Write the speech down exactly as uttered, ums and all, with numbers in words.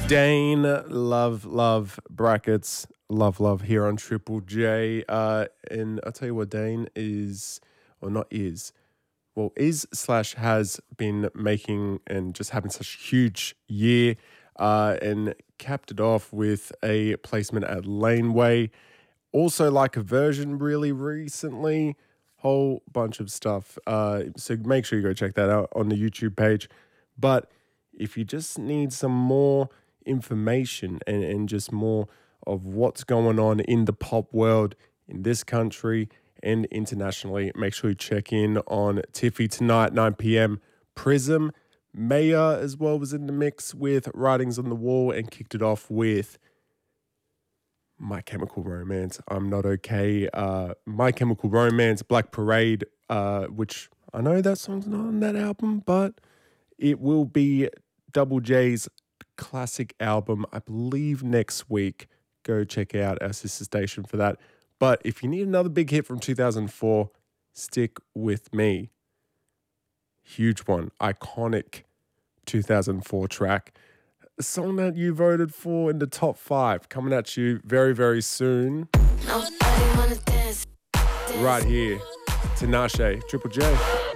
Dane, love, love, brackets, love, love here on Triple J. Uh, and I'll tell you what, Dane is, or not is, well, is slash has been making and just having such a huge year uh, and capped it off with a placement at Laneway. Also, like a version really recently, whole bunch of stuff. Uh, so make sure you go check that out on the YouTube page. But if you just need some more information and, and just more of what's going on in the pop world in this country and internationally, make sure you check in on Tiffy tonight, nine p.m. Prism. Maya as well was in the mix with Writings on the Wall and kicked it off with My Chemical Romance, I'm Not Okay. Uh, My Chemical Romance, Black Parade, uh, which I know that song's not on that album, but it will be Double J's classic album, I believe, next week. Go check out our sister station for that. But if you need another big hit from two thousand four, stick with me. Huge one, iconic two thousand four track. A song that you voted for in the top five, coming at you very, very soon. Right here, Tinashe, Triple J.